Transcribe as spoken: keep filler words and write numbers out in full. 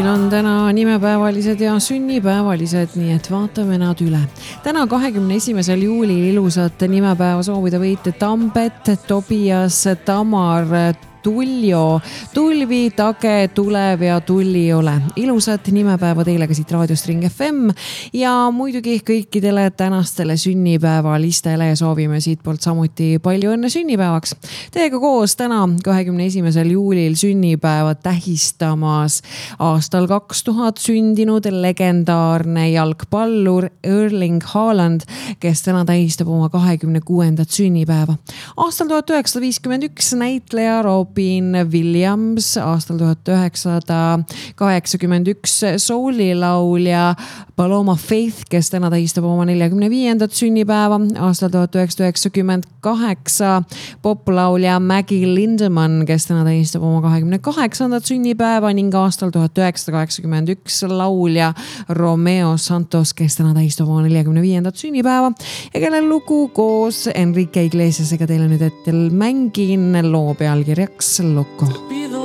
On täna nimepäevalised ja sünnipäevalised, nii et vaatame nad üle. Täna kahekümne esimesel juulil ilusat nimepäeva soovida võite Tambet, Tobias, Tamar, Tuljo, Tulvi, Tage, Tulev ja Tulliole. Ilusat nimepäeva teile ka siit raadiost Ring F M ja muidugi kõikidele tänastele sünnipäevalistele soovime siit poolt samuti palju õnne sünnipäevaks. Teiega koos täna kahekümne esimesel juulil sünnipäeva tähistamas aastal kaks tuhat sündinud legendaarne jalgpallur Erling Haaland, kes täna tähistab oma kahekümne kuuendat sünnipäeva. Aastal tuhat üheksasada viiskümmend üks näitleja Robin Williams, aastal tuhat üheksasada kaheksakümmend üks soolilaulja Paloma Faith, kes täna tähistab oma neljakümne viiendat sünnipäeva, aastal tuhat üheksasada üheksakümmend kaheksa poplaulja Maggie Lindemann, kes täna tähistab oma kahekümne kaheksandat sünnipäeva ning aastal tuhat üheksasada kaheksakümmend üks laulja Romeo Santos, kes täna tähistab oma neljakümne viiendat sünnipäeva ja kelle lugu koos Enrique Iglesiasega teile nüüd hetkel mängin loo pealkirjaks Loco.